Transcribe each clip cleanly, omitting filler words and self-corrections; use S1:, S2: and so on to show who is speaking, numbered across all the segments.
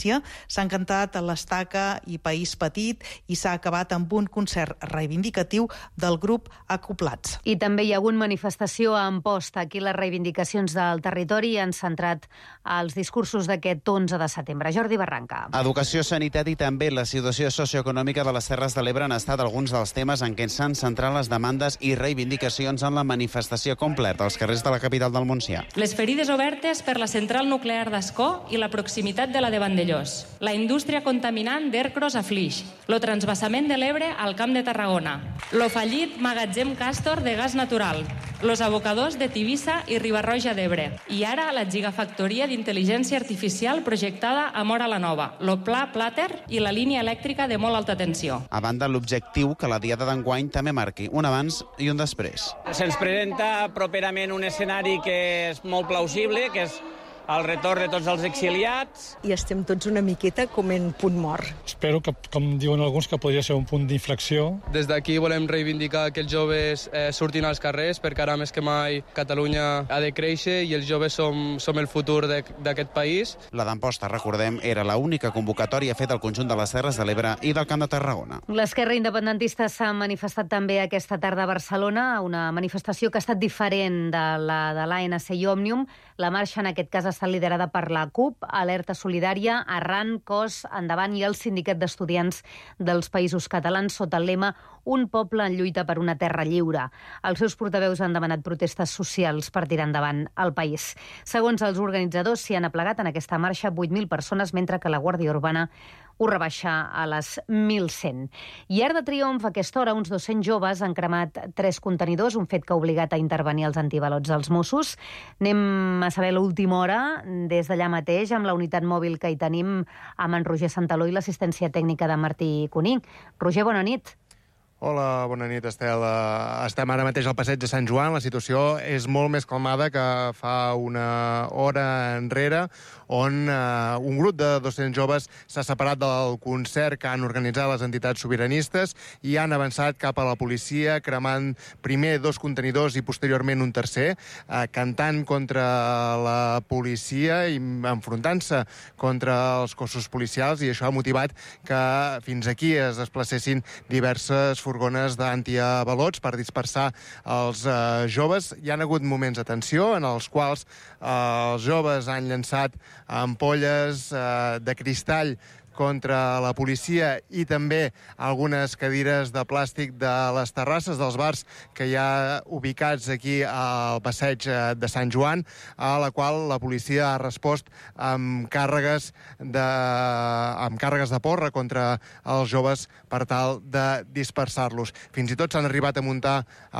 S1: València. S'han cantat l'Estaca i País Petit i s'ha acabat amb un concert reivindicatiu del grup Acoplats.
S2: I també hi ha hagut manifestació a Amposta. Aquí les reivindicacions del territori han centrat els discursos d'aquest 11 de setembre. Jordi Barranca.
S3: Educació, sanitat i també la situació socioeconòmica de les Terres de l'Ebre han estat alguns dels temes en què s'han centrat les demandes i reivindicacions en la manifestació completa als carrers de la capital del Montsià.
S4: Les ferides obertes per la central nuclear d'Ascó i la proximitat de la de Vandellós. La indústria contaminant d'Ercros a Flix. Lo transvasament de l'Ebre al Camp de Tarragona. Lo fallit magatzem Castor de gas natural. Los abocadors de Tivissa i Riba-roja d'Ebre. I ara la gigafactoria d'intel·ligència artificial projectada a Móra la Nova, lo Pla Plater i la línia elèctrica de molt alta tensió.
S3: A banda, l'objectiu que la Diada d'enguany també marqui un abans i un després.
S5: Se'ns presenta properament un escenari que és molt plausible, que és el retorn de tots els exiliats.
S6: I estem tots una miqueta com en punt mort.
S7: Espero que, com diuen alguns, que podria ser un punt d'inflexió.
S8: Des d'aquí volem reivindicar que els joves surtin als carrers, perquè ara més que mai Catalunya ha de créixer i els joves som el futur d'aquest país.
S3: La d'Amposta, recordem, era l'única convocatòria feta al conjunt de les Terres de l'Ebre i del Camp de Tarragona.
S2: L'esquerra independentista s'ha manifestat també aquesta tarda a Barcelona, una manifestació que ha estat diferent de la de l'ANC i Òmnium. La marxa, en aquest cas, ha estat liderada per la CUP, Alerta Solidària, Arran, COS, Endavant i el Sindicat d'Estudiants dels Països Catalans sota el lema Un poble en lluita per una terra lliure. Els seus portaveus han demanat protestes socials per tirar endavant el país. Segons els organitzadors, s'hi han aplegat en aquesta marxa 8.000 persones, mentre que la Guàrdia Urbana ho rebaixa a les 1.100. I Arc de Triomf, a aquesta hora, uns 200 joves han cremat 3 contenidors, un fet que ha obligat a intervenir els antibalots dels Mossos. Anem a saber l'última hora, des d'allà mateix, amb la unitat mòbil que hi tenim, amb en Roger Santaló i l'assistència tècnica de Martí Cuní. Roger, bona nit.
S9: Hola, bona nit, Estel. Estem ara mateix al passeig de Sant Joan. La situació és molt més calmada que fa una hora enrere, on un grup de 200 joves s'ha separat del concert que han organitzat les entitats sobiranistes i han avançat cap a la policia, cremant primer 2 contenidors i posteriorment un tercer, cantant contra la policia i enfrontant-se contra els cossos policials, i això ha motivat que fins aquí es desplacessin diverses furgones d'antiavalots per dispersar els joves. Hi ha hagut moments de tensió en els quals els joves han llançat ampolles de cristall contra la policia i també algunes cadires de plàstic de les terrasses dels bars que hi ha ubicats aquí al passeig de Sant Joan, a la qual la policia ha respost amb càrregues de porra contra els joves per tal de dispersar-los. Fins i tot s'han arribat a muntar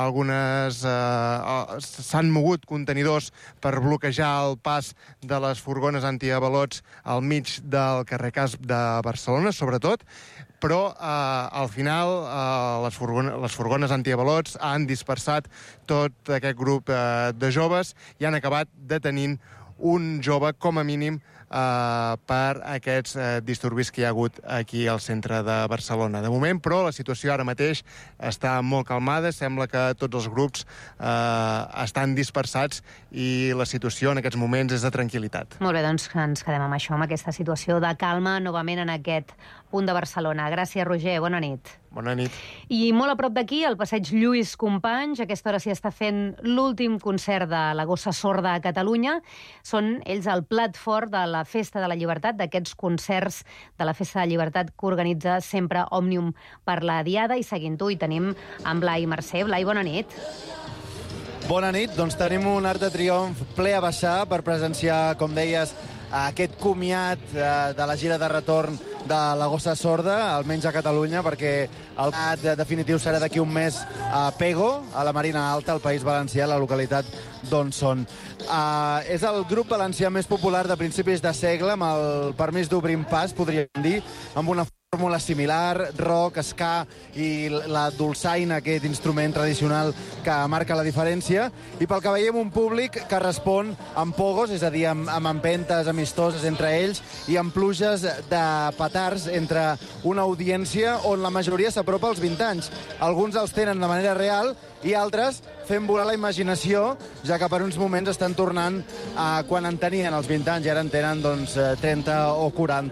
S9: s'han mogut contenidors per bloquejar el pas de les furgones antiavalots al mig del carrer Casp de Barcelona, sobretot, però al final les furgones antiavalots han dispersat tot aquest grup de joves i han acabat detenint un jove, com a mínim, per aquests disturbis que hi ha hagut aquí al centre de Barcelona. De moment, però, la situació ara mateix està molt calmada. Sembla que tots els grups estan dispersats i la situació en aquests moments és de tranquil·litat.
S2: Molt bé, doncs ens quedem amb això, amb aquesta situació de calma novament en aquest punt de Barcelona. Gràcies, Roger. Bona nit.
S9: Bona nit.
S2: I molt a prop d'aquí, al passeig Lluís Companys, a aquesta hora s'hi està fent l'últim concert de la Gossa Sorda a Catalunya. Són ells el plat fort de la Festa de la Llibertat, d'aquests concerts de la Festa de la Llibertat que organitza sempre Òmnium per la Diada. I seguint-ho hi tenim en Blai Mercè. Blai, bona nit.
S10: Bona nit. Doncs tenim un Arc de Triomf ple a baixar per presenciar, com deies, aquest comiat de la gira de retorn de la Gossa Sorda, almenys a Catalunya, perquè el definitiu serà d'aquí un mes a Pego, a la Marina Alta, al País Valencià, la localitat d'on són. És el grup valencià més popular de principis de segle, amb el permís d'obrir pas, podríem dir, amb una fórmula similar, rock, ska i la dolçaina, aquest instrument tradicional que marca la diferència, i pel que veiem un públic que respon amb pogos, és a dir, amb empentes amistoses entre ells i amb pluges de petards entre una audiència on la majoria s'apropa als 20 anys. Alguns els tenen de manera real i altres fent volar la imaginació, ja que per uns moments estan tornant a quan en tenien els 20 anys i ara en tenen 30 o 40.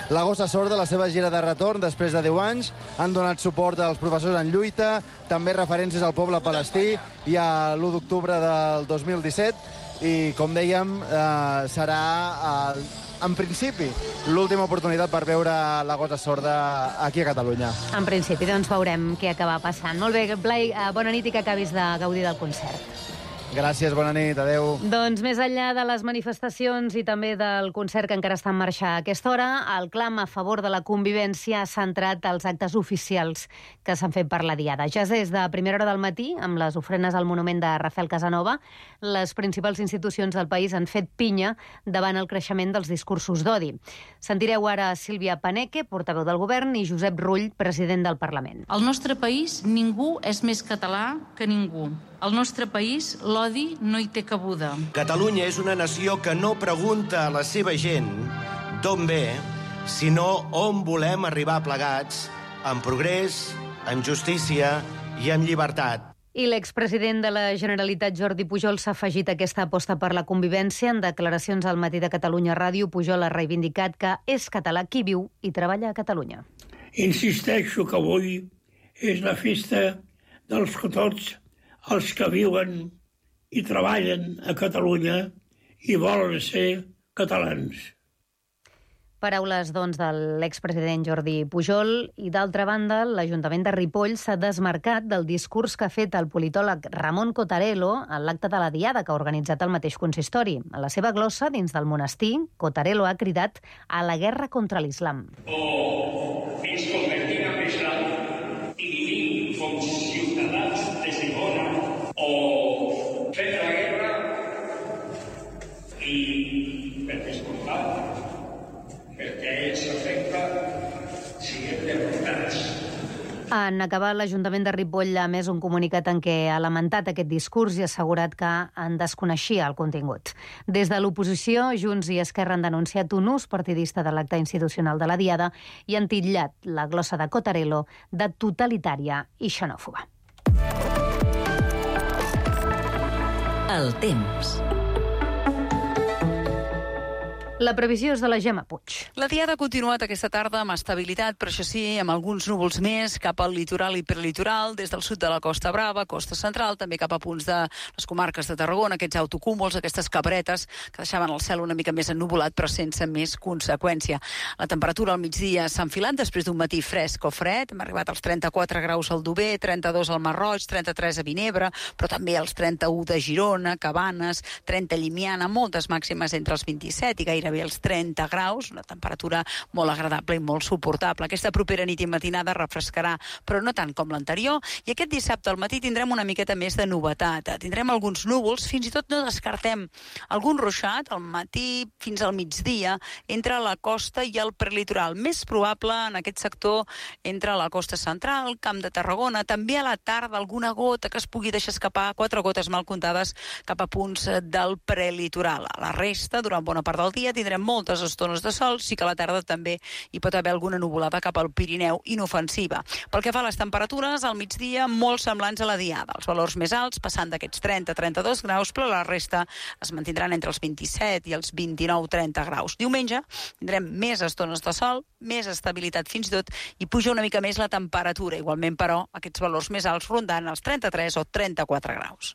S10: La Gossa Sorda, la seva gira de retorn després de 10 anys. Han donat suport als professors en lluita, també referències al poble palestí i a l'1 d'octubre del 2017. I, com dèiem, serà, en principi, l'última oportunitat per veure la Gossa Sorda aquí a Catalunya.
S2: En principi, doncs veurem què acaba passant. Molt bé, Blai, bona nit i que acabis de gaudir del concert.
S10: Gràcies, bona nit, adeu.
S2: Doncs més enllà de les manifestacions i també del concert que encara està en marxa a aquesta hora, el clam a favor de la convivència ha centrat els actes oficials que s'han fet per la Diada. Ja des de primera hora del matí, amb les ofrenes al monument de Rafael Casanova, les principals institucions del país han fet pinya davant el creixement dels discursos d'odi. Sentireu ara Sílvia Paneque, portaveu del govern, i Josep Rull, president del Parlament.
S11: Al nostre país ningú és més català que ningú. Al nostre país l'odi no hi té cabuda.
S12: Catalunya és una nació que no pregunta a la seva gent d'on ve, sinó on volem arribar plegats, amb progrés, amb justícia i amb llibertat.
S2: I l'expresident de la Generalitat, Jordi Pujol, s'ha afegit a aquesta aposta per la convivència. En declaracions al Matí de Catalunya Ràdio, Pujol ha reivindicat que és català qui viu i treballa a Catalunya.
S13: Insisteixo que avui és la festa dels tots els que viuen i treballen a Catalunya i volen ser catalans.
S2: Paraules, doncs, de l'expresident Jordi Pujol. I, d'altra banda, l'Ajuntament de Ripoll s'ha desmarcat del discurs que ha fet el politòleg Ramon Cottarello en l'acte de la Diada que ha organitzat el mateix consistori. A la seva glossa, dins del monestir, Cottarello ha cridat a la guerra contra l'islam.
S14: O ens convertim en islam i vivim com ciutadans des de fora, o fem la guerra i, per descomptat, perquè ells afecta, siguem derrotats.
S2: En acabar, l'Ajuntament de Ripoll ha emès un comunicat en què ha lamentat aquest discurs i ha assegurat que en desconeixia el contingut. Des de l'oposició, Junts i Esquerra han denunciat un ús partidista de l'acte institucional de la Diada i han titllat la glossa de Cottarello de totalitària i xenòfoba.
S15: El temps.
S2: La previsió és de la Gemma Puig.
S16: La Diada ha continuat aquesta tarda amb estabilitat, però això sí, amb alguns núvols més cap al litoral i prelitoral, des del sud de la Costa Brava, Costa Central, també cap a punts de les comarques de Tarragona, aquests autocúmuls, aquestes cabretes que deixaven el cel una mica més ennuvolat, però sense més conseqüència. La temperatura al migdia s'ha enfilat després d'un matí fresc o fred. Hem arribat als 34 graus al Dober, 32 al Marroig, 33 a Vinebre, però també als 31 de Girona, Cabanes, 30 a Llimiana, moltes màximes entre els 27 i gairebé els 30 graus, una temperatura molt agradable i molt suportable. Aquesta propera nit i matinada refrescarà, però no tant com l'anterior, i aquest dissabte al matí tindrem una miqueta més de novetat. Tindrem alguns núvols, fins i tot no descartem algun ruixat al matí fins al migdia entre la costa i el prelitoral. Més probable en aquest sector entre la costa central, Camp de Tarragona, també a la tarda alguna gota que es pugui deixar escapar, 4 gotes mal comptades cap a punts del prelitoral. A la resta, durant bona part del dia, tindrem moltes estones de sol, sí que a la tarda també hi pot haver alguna nuvolada cap al Pirineu inofensiva. Pel que fa a les temperatures, al migdia molt semblants a la Diada. Els valors més alts passant d'aquests 30-32 graus, però la resta es mantindran entre els 27 i els 29-30 graus. Diumenge tindrem més estones de sol, més estabilitat fins i tot, i puja una mica més la temperatura. Igualment, però, aquests valors més alts rondant els 33 o 34 graus.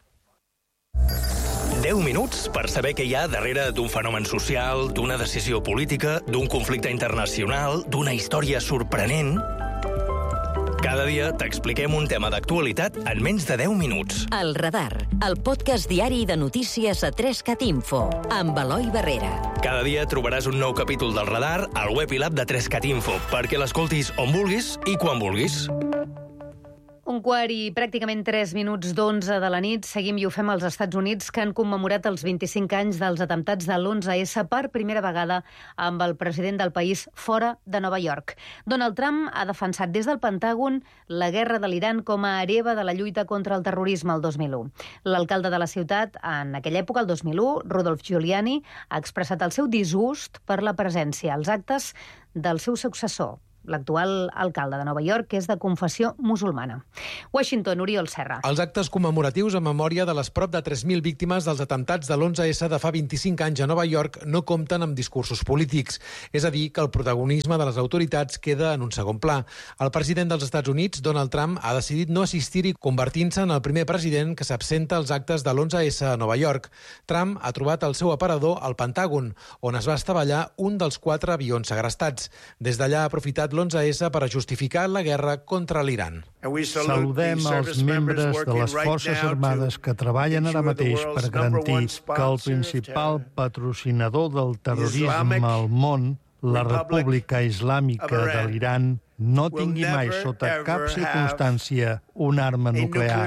S17: 10 minuts per saber què hi ha darrere d'un fenomen social, d'una decisió política, d'un conflicte internacional, d'una història sorprenent. Cada dia t'expliquem un tema d'actualitat en menys de 10 minuts.
S15: El Radar, el podcast diari de notícies a 3CAT Info, amb Eloi Barrera.
S17: Cada dia trobaràs un nou capítol del Radar al web i l'app de 3CAT Info, perquè l'escoltis on vulguis i quan vulguis.
S2: 1:15 i pràcticament 3 minuts d'11 de la nit. Seguim i ho fem als Estats Units, que han commemorat els 25 anys dels atemptats de l'11S per primera vegada amb el president del país fora de Nova York. Donald Trump ha defensat des del Pentàgon la guerra de l'Iran com a hereva de la lluita contra el terrorisme el 2001. L'alcalde de la ciutat, en aquella època, el 2001, Rudolph Giuliani, ha expressat el seu disgust per la presència als actes del seu successor, L'actual alcalde de Nova York és de confessió musulmana. Washington, Oriol Serra.
S18: Els actes commemoratius en memòria de les prop de 3.000 víctimes dels atemptats de l'11S de fa 25 anys a Nova York no compten amb discursos polítics. És a dir, que el protagonisme de les autoritats queda en un segon pla. El president dels Estats Units, Donald Trump, ha decidit no assistir-hi, convertint-se en el primer president que s'absenta als actes de l'11S a Nova York. Trump ha trobat el seu aparador al Pentàgon, on es va estavellar un dels 4 avions segrestats. Des d'allà ha aprofitat l'11S per a justificar la guerra contra l'Iran.
S19: Saludem els membres de les Forces Armades que treballen ara mateix per garantir que el principal patrocinador del terrorisme al món, la República Islàmica de l'Iran, no tingui mai sota cap circumstància una arma nuclear.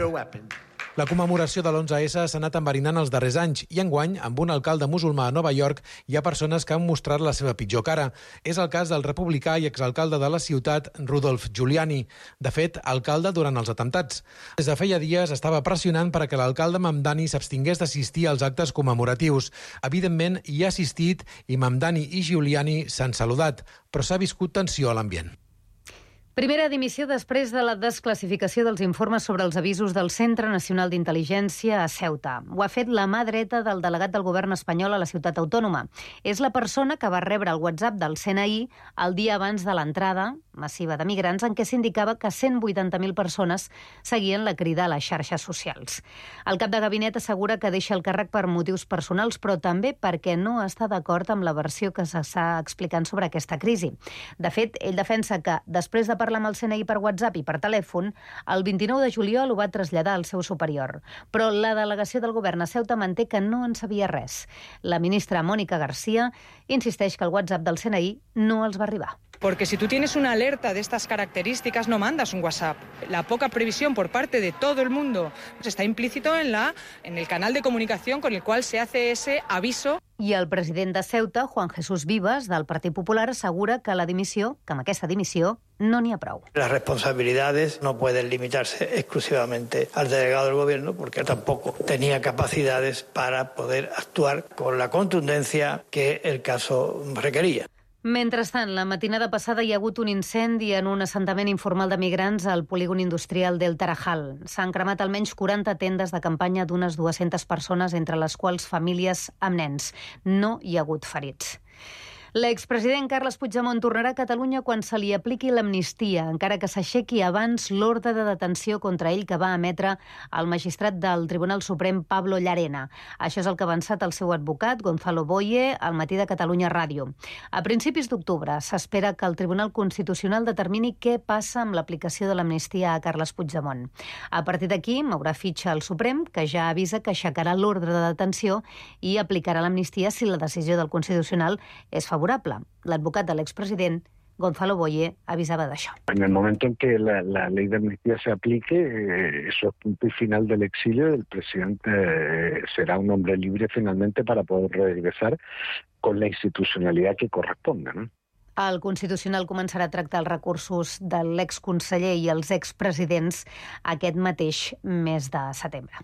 S18: La commemoració de l'11S s'ha anat enverinant els darrers anys i enguany, amb un alcalde musulmà a Nova York, hi ha persones que han mostrat la seva pitjor cara. És el cas del republicà i exalcalde de la ciutat, Rudolph Giuliani. De fet, alcalde durant els atemptats. Des de feia dies estava pressionant per a que l'alcalde Mamdani s'abstingués d'assistir als actes commemoratius. Evidentment, hi ha assistit i Mamdani i Giuliani s'han saludat, però s'ha viscut tensió a l'ambient.
S2: Primera dimissió després de la desclassificació dels informes sobre els avisos del Centre Nacional d'Intel·ligència a Ceuta. Ho ha fet la mà dreta del delegat del govern espanyol a la ciutat autònoma. És la persona que va rebre el WhatsApp del CNI el dia abans de l'entrada massiva de migrants en què s'indicava que 180.000 persones seguien la crida a les xarxes socials. El cap de gabinet assegura que deixa el càrrec per motius personals, però també perquè no està d'acord amb la versió que s'està explicant sobre aquesta crisi. De fet, ell defensa que, després de parlar amb el CNI per WhatsApp i per telèfon, el 29 de juliol ho va traslladar al seu superior. Però la delegació del govern a Ceuta manté que no en sabia res. La ministra Mónica García insisteix que el WhatsApp del CNI no els va arribar.
S20: Porque si tú tienes una alerta de estas características, no mandas un WhatsApp. La poca previsión por parte de todo el mundo está implícito en el canal de comunicación con el cual se hace ese aviso.
S2: I el president de Ceuta, Juan Jesús Vivas, del Partit Popular, assegura que amb aquesta dimissió no n'hi ha prou.
S21: Las responsabilidades no pueden limitarse exclusivamente al delegado del gobierno, porque tampoco tenía capacidades para poder actuar con la contundencia que el caso requería.
S2: Mentrestant, la matinada passada hi ha hagut un incendi en un assentament informal de migrants al polígon industrial del Tarajal. S'han cremat almenys 40 tendes de campanya d'unes 200 persones, entre les quals famílies amb nens. No hi ha hagut ferits. L'expresident Carles Puigdemont tornarà a Catalunya quan se li apliqui l'amnistia, encara que s'aixequi abans l'ordre de detenció contra ell que va emetre el magistrat del Tribunal Suprem, Pablo Llarena. Això és el que ha avançat el seu advocat, Gonzalo Boye, al Matí de Catalunya Ràdio. A principis d'octubre s'espera que el Tribunal Constitucional determini què passa amb l'aplicació de l'amnistia a Carles Puigdemont. A partir d'aquí, mourà fitxa al Suprem, que ja avisa que aixecarà l'ordre de detenció i aplicarà l'amnistia si la decisió del Constitucional és favorable. L'advocat de l'expresident, Gonzalo Boye, avisaba de això.
S22: En el momento en que la ley de amnistía se aplique, eso es punto y final del exilio, el presidente será un hombre libre finalmente para poder regresar con la institucionalidad que corresponda, ¿no?
S2: El Constitucional començarà a tractar els recursos de l'exconseller i els expresidents aquest mateix mes de setembre.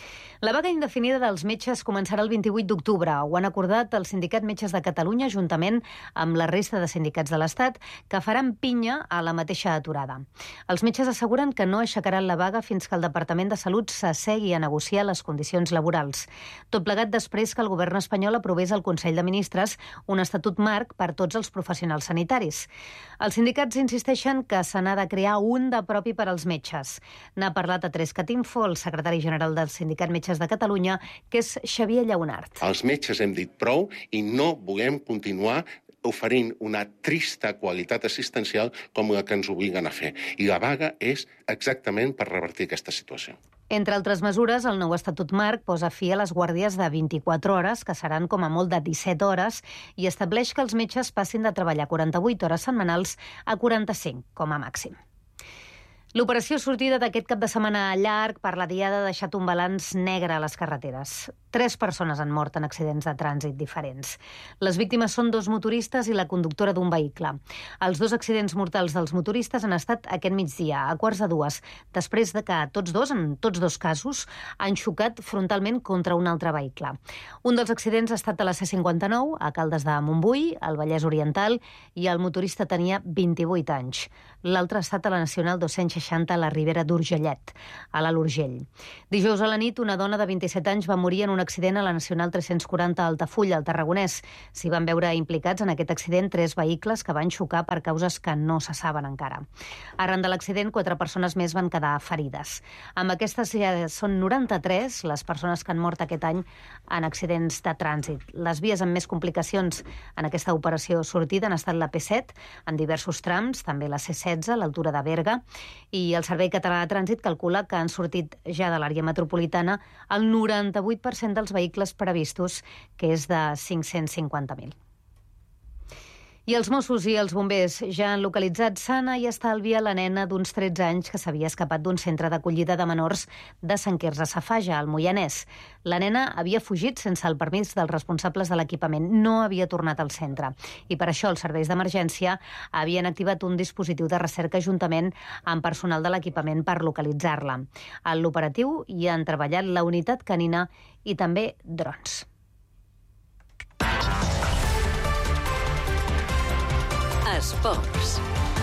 S2: La vaga indefinida dels metges començarà el 28 d'octubre. Ho han acordat el Sindicat Metges de Catalunya juntament amb la resta de sindicats de l'Estat, que faran pinya a la mateixa aturada. Els metges asseguren que no aixecaran la vaga fins que el Departament de Salut s'assegui a negociar les condicions laborals. Tot plegat després que el govern espanyol aprovés al Consell de Ministres un estatut marc per tots els professionals sanitaris. Els sindicats insisteixen que se n'ha de crear un de propi per als metges. N'ha parlat a 3cat Info el secretari general del Sindicat Metges de Catalunya, que és Xavier Lleonart.
S23: Els metges hem dit prou i no volem continuar oferint una trista qualitat assistencial com la que ens obliguen a fer. I la vaga és exactament per revertir aquesta situació.
S2: Entre altres mesures, el nou Estatut Marc posa fi a les guàrdies de 24 hores, que seran com a molt de 17 hores, i estableix que els metges passin de treballar 48 hores setmanals a 45, com a màxim. L'operació sortida d'aquest cap de setmana llarg per la Diada ha deixat un balanç negre a les carreteres. 3 persones han mort en accidents de trànsit diferents. Les víctimes són 2 motoristes i la conductora d'un vehicle. Els 2 accidents mortals dels motoristes han estat aquest migdia, a 1:15, després de que tots dos, en tots 2 casos, han xocat frontalment contra un altre vehicle. Un dels accidents ha estat a la C59, a Caldes de Montbui, al Vallès Oriental, i el motorista tenia 28 anys. L'altre ha estat a la Nacional 260 a la Ribera d'Urgellet, a l'Alt Urgell. Dijous a la nit, una dona de 27 anys va morir en un accident a la Nacional 340 a Altafulla, al Tarragonès. S'hi van veure implicats en aquest accident 3 vehicles que van xocar per causes que no se saben encara. Arran de l'accident, 4 persones més van quedar ferides. Amb aquestes ja són 93 les persones que han mort aquest any en accidents de trànsit. Les vies amb més complicacions en aquesta operació sortida han estat la P7, en diversos trams, també la C16, a l'altura de Berga, i el Servei Català de Trànsit calcula que han sortit ja de l'àrea metropolitana el 98% dels vehicles previstos, que és de 550.000. I els Mossos i els bombers ja han localitzat sana i estalvia la nena d'uns 13 anys que s'havia escapat d'un centre d'acollida de menors de Sant Quirze Safaja, al Moianès. La nena havia fugit sense el permís dels responsables de l'equipament. No havia tornat al centre. I per això els serveis d'emergència havien activat un dispositiu de recerca juntament amb personal de l'equipament per localitzar-la. En l'operatiu hi han treballat la unitat canina i també drons.
S15: Esports.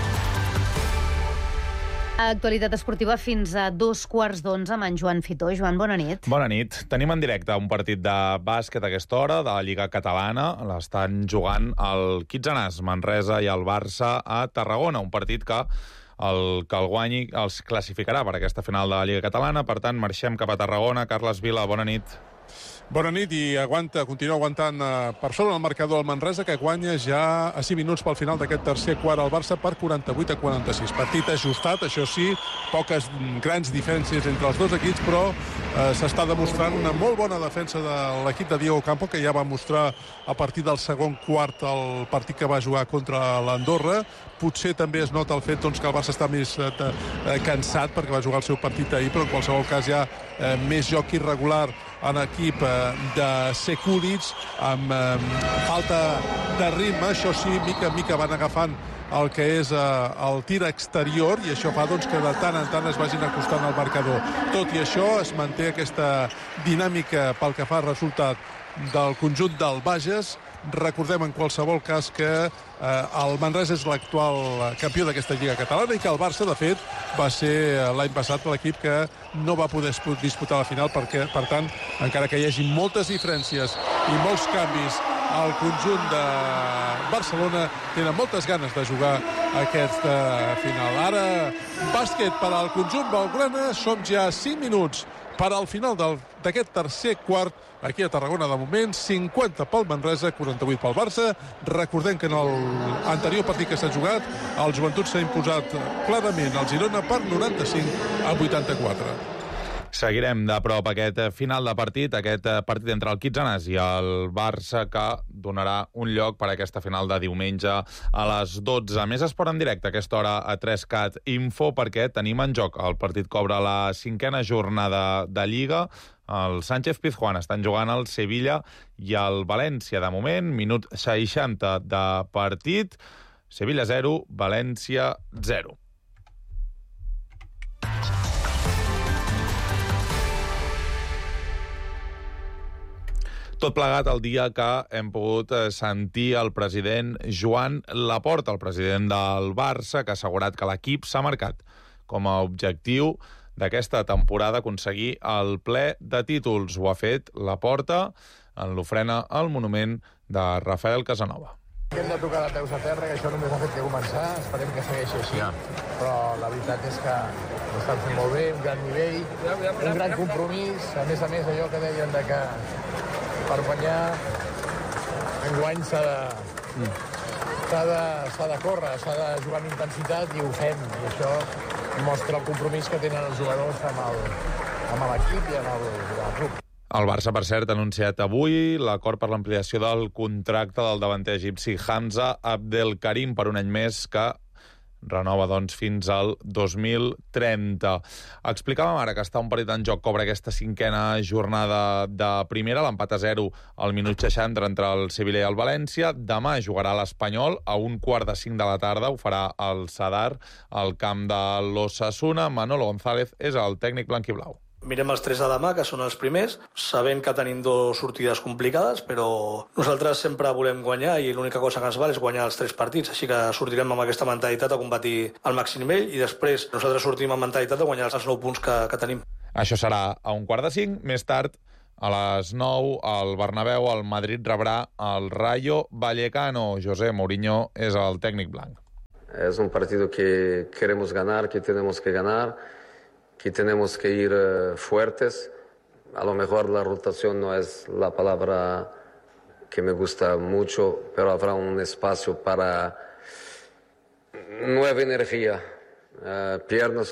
S2: Actualitat esportiva fins a 2:15 amb en Joan Fitó. Joan, bona nit.
S1: Bona nit. Tenim en directe un partit de bàsquet a aquesta hora, de la Lliga Catalana. L'estan jugant el Quitzenàs, Manresa i el Barça a Tarragona. Un partit que el guanyi els classificarà per aquesta final de la Lliga Catalana. Per tant, marxem cap a Tarragona. Carles Vila, bona nit.
S4: Bona nit i continua aguantant per sobre el marcador el Manresa, que guanya ja a 5 minuts pel final d'aquest tercer quart al Barça per 48-46. Partit ajustat, això sí, poques grans diferències entre els dos equips, però s'està demostrant una molt bona defensa de l'equip de Diego Campo, que ja va mostrar a partir del segon quart el partit que va jugar contra l'Andorra. Potser també es nota el fet que el Barça està més cansat perquè va jugar el seu partit ahir, però en qualsevol cas hi ha més joc irregular en equip de Sekulic, amb falta de ritme. Això sí, mica en mica van agafant el que és el tir exterior, i això fa que de tant en tant es vagin acostant al marcador. Tot i això, es manté aquesta dinàmica pel que fa al resultat del conjunt del Bages. Recordem en qualsevol cas que el Manresa és l'actual campió d'aquesta Lliga Catalana i que el Barça, de fet, va ser l'any passat l'equip que no va poder disputar la final, perquè, per tant, encara que hi hagi moltes diferències i molts canvis, el conjunt de Barcelona tenen moltes ganes de jugar aquesta final. Ara, bàsquet per al conjunt blaugrana. Som ja 5 minuts per al final d'aquest tercer quart aquí a Tarragona. De moment, 50 pel Manresa, 48 pel Barça. Recordem que en l'anterior partit que s'ha jugat, el Joventut s'ha imposat clarament al Girona per 95-84.
S1: Seguirem de prop aquest final de partit, aquest partit entre el Quitzenàs i el Barça, que donarà un lloc per a aquesta final de diumenge a les 12. Més esport en directe a aquesta hora a 3CAT Info, perquè tenim en joc el partit que obre la 5a jornada de Lliga. El Sánchez Pizjuán estan jugant el Sevilla i el València. De moment, minut 60 de partit. Sevilla 0, València 0. Tot plegat el dia que hem pogut sentir el president Joan Laporta, el president del Barça, que ha assegurat que l'equip s'ha marcat com a objectiu d'aquesta temporada aconseguir el ple de títols. Ho ha fet Laporta en l'ofrena al monument de Rafael Casanova.
S5: Hem de tocar de peus a terra, que això només ha fet que començar. Esperem que segueixi així. Però la veritat és que ho estan fent molt bé, un gran nivell, un gran compromís. A més, allò que deien de que per guanyar enguany s'ha de córrer, s'ha de jugar amb intensitat, i ho fem. I això mostra el compromís que tenen els jugadors amb l'equip i amb el club.
S1: El Barça, per cert, ha anunciat avui l'acord per l'ampliació del contracte del davanter egipci Hamza Abdelkarim per un any més, que renova, doncs, fins al 2030. Explicàvem ara que està un partit en joc, cobra aquesta 5a jornada de primera, l'empat a 0 al minut 60 entre el Sevilla i el València. Demà jugarà l'Espanyol a 4:45 de la tarda, ho farà el Sadar al camp de l'Osasuna. Manolo González és el tècnic blanquiblau.
S6: Mirem els 3 de demà, que són els primers, sabent que tenim 2 sortides complicades, però nosaltres sempre volem guanyar i l'única cosa que ens val és guanyar els 3 partits, així que sortirem amb aquesta mentalitat a competir al màxim nivell i després nosaltres sortim amb mentalitat de guanyar els 9 punts que tenim.
S1: Això serà a 4:45, més tard, a les 9, al Bernabéu, el Madrid rebrà el Rayo Vallecano. José Mourinho és el tècnic blanc.
S7: Es un partido que queremos ganar, que tenemos que ganar, que tenemos que ir fuertes. A lo mejor la rotación no es la palabra que me gusta mucho, pero habrá un espacio para nueva energía, piernas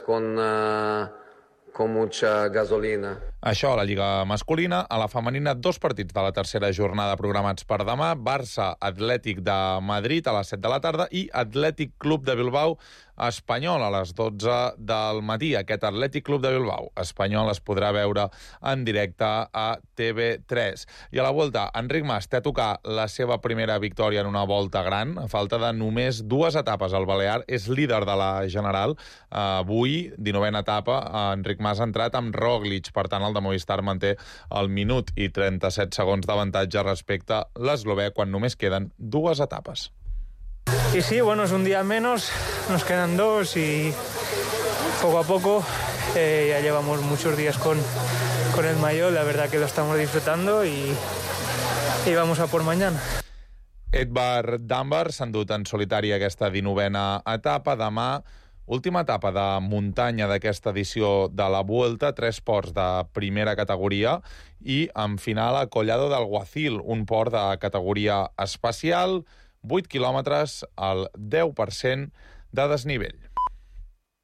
S7: con mucha gasolina.
S1: Això a la Lliga masculina. A la femenina, 2 partits de la tercera jornada programats per demà. Barça, Atlètic de Madrid a les 7 de la tarda i Atlètic Club de Bilbao Espanyol a les 12 del matí. Aquest Atlètic Club de Bilbao Espanyol es podrà veure en directe a TV3. I a la Volta, Enric Mas té a tocar la seva primera victòria en una volta gran. A falta de només 2 etapes, el Balear és líder de la General. Avui, 19a etapa, Enric Mas ha entrat amb Roglic. Per tant, el de Movistar manté el minut i 37 segons d'avantatge respecte a l'eslovè quan només queden 2 etapes.
S8: Y sí, bueno, es un día menos, nos quedan 2 y poco a poco ya llevamos muchos días con el maillot, la verdad que lo estamos disfrutando y vamos a por mañana.
S1: Edvard Damber s'ha endut en solitari aquesta 19a etapa. Demà, última etapa de muntanya d'aquesta edició de la Vuelta, 3 ports de primera categoria i en final a Collado del Guacil, un port de categoria especial, 8 quilòmetres al 10% de desnivell.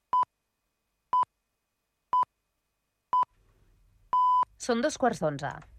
S2: Són 2:15.